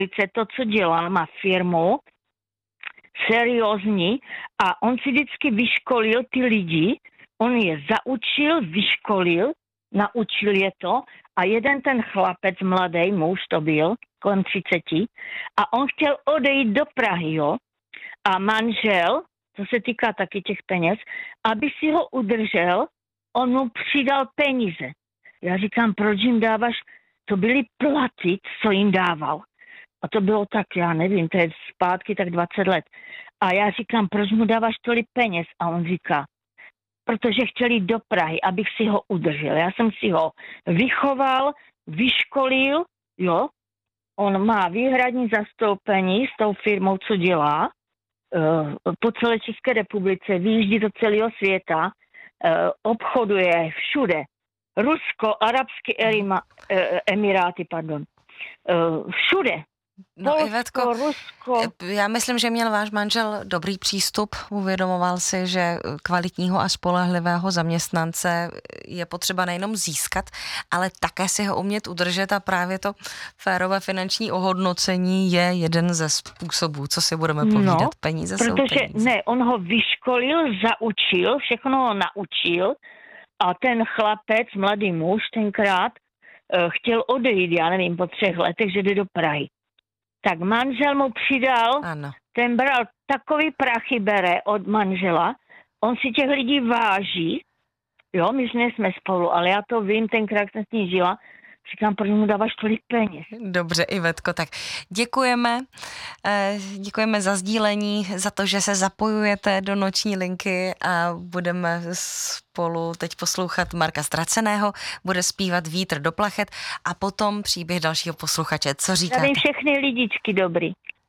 to, co dělal, má firmu, seriózní, a on si vždycky vyškolil ty lidi, on je zaučil, vyškolil, naučil je to, a jeden ten chlapec, mladý muž to byl, kolem 30, a on chtěl odejít do Prahy, jo, a manžel, to se týká taky těch peněz, aby si ho udržel, on mu přidal peníze. Já říkám, proč jim dáváš, to byly platy, co jim dával. A to bylo tak, já nevím, to je zpátky tak 20 let. A já říkám, proč mu dáváš tolik peněz? A on říká, protože chtěli do Prahy, abych si ho udržel. Já jsem si ho vychoval, vyškolil, jo. On má výhradní zastoupení s tou firmou, co dělá, po celé České republice, vyjíždí do celého světa, obchoduje všude. Rusko, Arabské Emiráty, všude. No Polsko, Ivetko, Rusko. já myslím, že měl váš manžel dobrý přístup, uvědomoval si, že kvalitního a spolehlivého zaměstnance je potřeba nejenom získat, ale také si ho umět udržet, a právě to férové finanční ohodnocení je jeden ze způsobů, co si budeme povídat. Peníze jsou peníze. Protože ne, on ho vyškolil, zaučil, všechno ho naučil, a ten chlapec, mladý muž tenkrát, chtěl odejít, já nevím, po 3 letech, že jde do Prahy. Tak manžel mu přidal, ano. Ten bral takový prachy, bere od manžela, on si těch lidí váží, jo, my jsme spolu, ale já to vím, tenkrát jsem s ní žila, říkám, proč mu dáváš tolik peněz. Dobře, Ivetko, tak děkujeme za sdílení, za to, že se zapojujete do noční linky, a budeme spolu teď poslouchat Marka Ztraceného, bude zpívat Vítr do plachet a potom příběh dalšího posluchače. Co říkáte? Tady všechny lidičky dobrý.